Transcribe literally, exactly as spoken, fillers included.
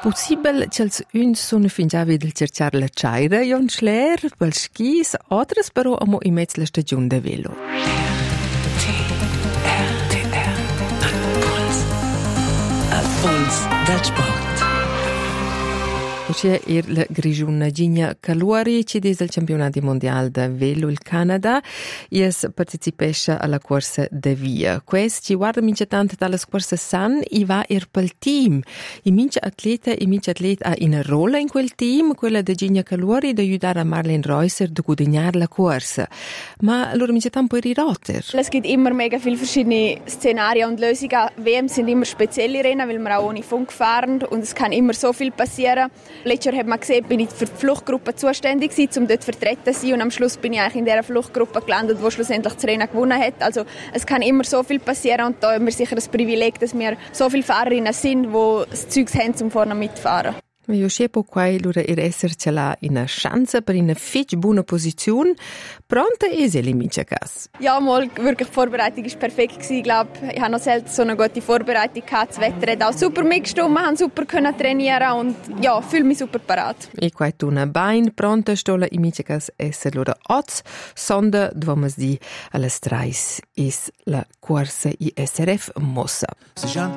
Possibel che els uns sono fin già vedel cercar la chaira, Jon Schler, pel skis, otras però amo in mezzo la stagione de velo. Puls del sport. C'è la grigiuna Gina Caluari, ci dice il campionato mondiale de velo il Canada, e partecipesce alla corsa de via. Questo ci guarda mince tanto dalla corsa san, e va ir pel team. I mince atleta e mince atleta ha una rolla in quel team, quella di Gina Caluari, di aiutare a Marlene Reusser a guadagnare la corsa. Ma allora mince tanto per i Rotter. Es gibt immer mega viele verschiedene Szenarien und Lösungen. W M sind immer spezielle Rennen, weil wir auch ohne Funk fahren und es kann immer so viel passieren. Letztes Jahr hat man gesehen, bin ich für die Fluchtgruppe zuständig gewesen, um dort vertreten zu sein. Und am Schluss bin ich eigentlich in dieser Fluchtgruppe gelandet, die schlussendlich das Rennen gewonnen hat. Also es kann immer so viel passieren und da haben wir sicher das Privileg, dass wir so viele Fahrerinnen sind, die das Zeug haben, um vorne mitzufahren. Io scepo qua lura ir esser ce l'ha una chance per una fitch buona Position. Pronta ist sie, mince cas? Ja, mal, wirklich, die Vorbereitung war perfekt. Ich glaube, ich habe noch selten so eine gute Vorbereitung gehabt. Das Wetter hat auch super mitgestimmt, wir haben super können trainieren und ja, fühle mich super parat. E qua tuna bain pronta stola i mince cas esser lura oz, sonda dvomas di alla strais is la corsa I S R F Mossa.